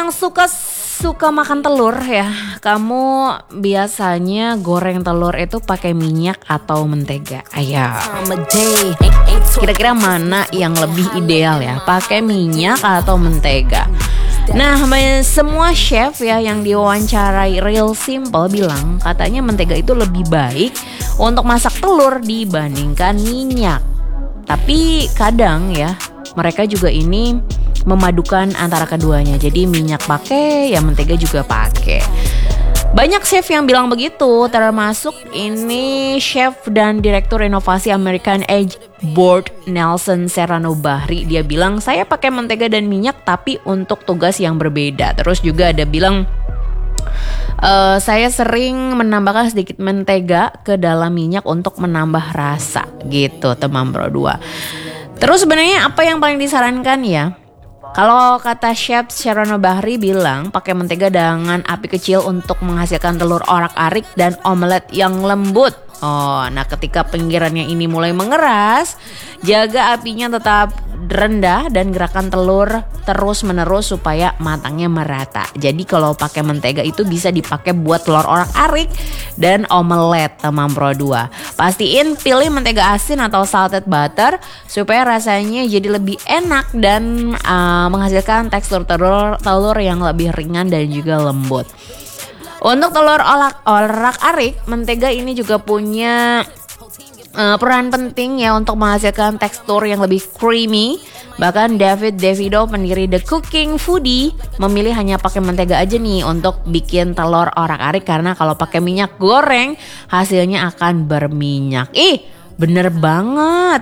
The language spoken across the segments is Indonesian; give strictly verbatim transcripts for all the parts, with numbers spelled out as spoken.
yang suka suka makan telur ya, kamu biasanya goreng telur itu pakai minyak atau mentega? Ayo. Kira-kira mana yang lebih ideal ya? Pakai minyak atau mentega? Nah, semua chef ya yang diwawancarai Real Simple bilang katanya mentega itu lebih baik untuk masak telur dibandingkan minyak. Tapi kadang ya mereka juga ini memadukan antara keduanya. Jadi minyak pakai, ya mentega juga pakai. Banyak chef yang bilang begitu, termasuk ini chef dan direktur inovasi American Edge Board Nelson Serrano Bahri. Dia bilang saya pakai mentega dan minyak tapi untuk tugas yang berbeda. Terus juga ada bilang uh, saya sering menambahkan sedikit mentega ke dalam minyak untuk menambah rasa gitu, teman Pro dua. Terus sebenarnya apa yang paling disarankan ya? Kalau kata Chef Serrano Bahri bilang pakai mentega dengan api kecil untuk menghasilkan telur orak-arik dan omelet yang lembut. Oh, nah ketika pinggirannya ini mulai mengeras, jaga apinya tetap rendah dan gerakan telur terus menerus supaya matangnya merata. Jadi kalau pakai mentega itu bisa dipakai buat telur orak-arik dan omelet, teman Pro dua. Pastiin pilih mentega asin atau salted butter supaya rasanya jadi lebih enak dan uh, menghasilkan tekstur telur telur yang lebih ringan dan juga lembut. Untuk telur orak-arik, mentega ini juga punya Uh, peran penting ya untuk menghasilkan tekstur yang lebih creamy. Bahkan David Davido, pendiri The Cooking Foodie, memilih hanya pakai mentega aja nih untuk bikin telur orak-arik karena kalau pakai minyak goreng hasilnya akan berminyak. Ih, bener banget.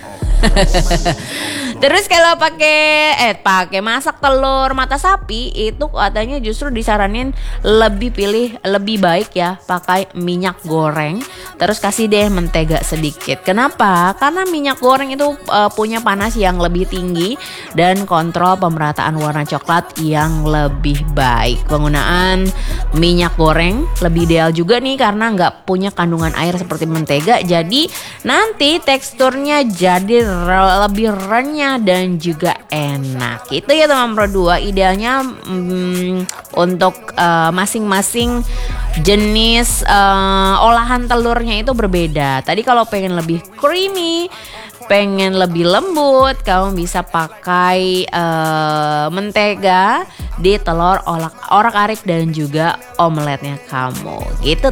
Terus kalau pakai eh pakai masak telur mata sapi itu katanya justru disaranin lebih pilih lebih baik ya pakai minyak goreng. Terus kasih deh mentega sedikit. Kenapa? Karena minyak goreng itu uh, punya panas yang lebih tinggi dan kontrol pemerataan warna coklat yang lebih baik. Penggunaan minyak goreng lebih ideal juga nih karena nggak punya kandungan air seperti mentega. Jadi nanti teksturnya jadi re- lebih renyah dan juga enak. Itu ya teman Pro dua. Idealnya hmm, untuk uh, masing-masing jenis uh, olahan telurnya itu berbeda. Tadi kalau pengen lebih creamy, pengen lebih lembut, kamu bisa pakai uh, mentega di telur orak-arik dan juga omeletnya kamu. Gitu